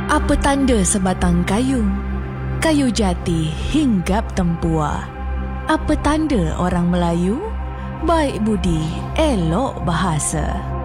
Apa tanda sebatang kayu? Kayu jati hinggap tempua. Apa tanda orang Melayu? Baik budi, elok bahasa.